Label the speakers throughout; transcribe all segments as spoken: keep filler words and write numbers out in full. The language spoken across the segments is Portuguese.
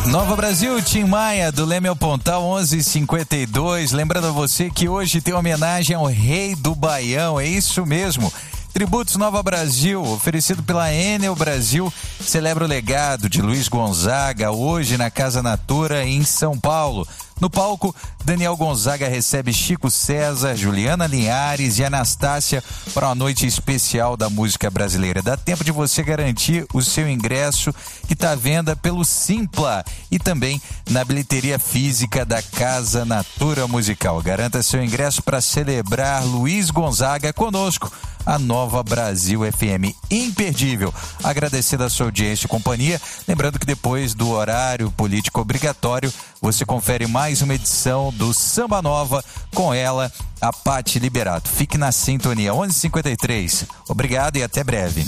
Speaker 1: Nova Brasil, Tim Maia, do Leme ao Pontal, onze e cinquenta e dois. Lembrando a você que hoje tem homenagem ao Rei do Baião, é isso mesmo. Tributos Nova Brasil, oferecido pela Enel Brasil, celebra o legado de Luiz Gonzaga hoje na Casa Natura em São Paulo. No palco, Daniel Gonzaga recebe Chico César, Juliana Linhares e Anastácia para uma noite especial da música brasileira. Dá tempo de você garantir o seu ingresso, que está à venda pelo Simpla e também na bilheteria física da Casa Natura Musical. Garanta seu ingresso para celebrar Luiz Gonzaga conosco. A Nova Brasil F M, imperdível. Agradecendo a sua audiência e companhia. Lembrando que depois do horário político obrigatório, você confere mais uma edição do Samba Nova com ela, a Paty Liberato. Fique na sintonia. onze e cinquenta e três. Obrigado e até breve.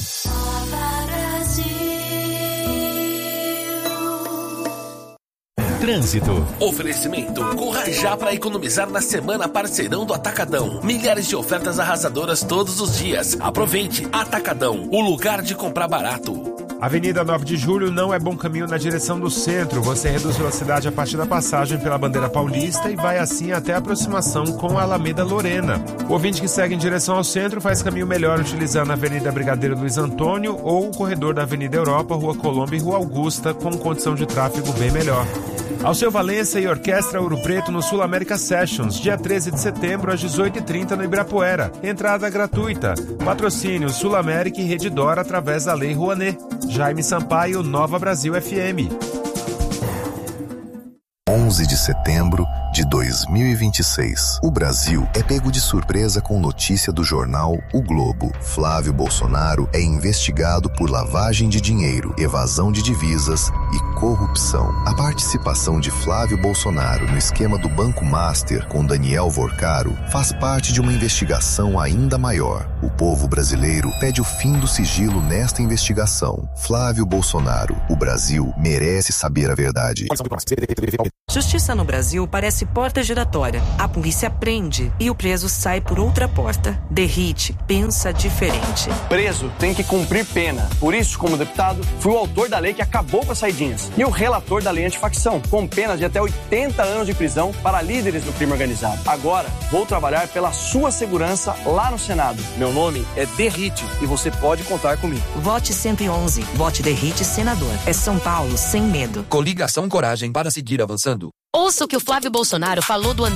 Speaker 2: Trânsito.
Speaker 3: Oferecimento. Corra já para economizar na semana parceirão do Atacadão. Milhares de ofertas arrasadoras todos os dias. Aproveite. Atacadão, o lugar de comprar barato.
Speaker 4: Avenida nove de julho não é bom caminho na direção do centro. Você reduz velocidade a partir da passagem pela Bandeira Paulista e vai assim até a aproximação com a Alameda Lorena. O ouvinte que segue em direção ao centro faz caminho melhor utilizando a Avenida Brigadeiro Luiz Antônio ou o corredor da Avenida Europa, Rua Colombo e Rua Augusta, com condição de tráfego bem melhor. Alceu Valença e Orquestra Ouro Preto no Sul América Sessions, dia treze de setembro às dezoito e trinta no Ibirapuera. Entrada gratuita. Patrocínio Sul América e Redditor através da Lei Rouanet. Jaime Sampaio, Nova Brasil F M.
Speaker 5: onze de setembro de dois mil e vinte e seis. O Brasil é pego de surpresa com notícia do jornal O Globo. Flávio Bolsonaro é investigado por lavagem de dinheiro, evasão de divisas e corrupção. A participação de Flávio Bolsonaro no esquema do Banco Master com Daniel Vorcaro faz parte de uma investigação ainda maior. O povo brasileiro pede o fim do sigilo nesta investigação. Flávio Bolsonaro, o Brasil merece saber a verdade.
Speaker 6: Justiça no Brasil parece porta giratória. A polícia prende e o preso sai por outra porta. Derrite, pensa diferente.
Speaker 7: Preso tem que cumprir pena. Por isso, como deputado, fui o autor da lei que acabou com as saidinhas e o relator da lei antifacção, com penas de até oitenta anos de prisão para líderes do crime organizado. Agora, vou trabalhar pela sua segurança lá no Senado. Meu nome é Derrite e você pode contar comigo.
Speaker 6: Vote cento e onze. Vote Derrite Senador. É São Paulo sem medo.
Speaker 2: Coligação Coragem para seguir avançando.
Speaker 8: Ouça o que o Flávio Bolsonaro falou do